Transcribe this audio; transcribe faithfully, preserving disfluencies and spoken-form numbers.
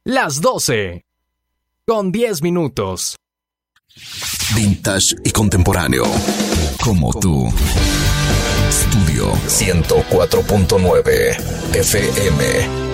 las doce, con diez minutos. Vintage y contemporáneo, como tú. Estudio ciento cuatro punto nueve F M.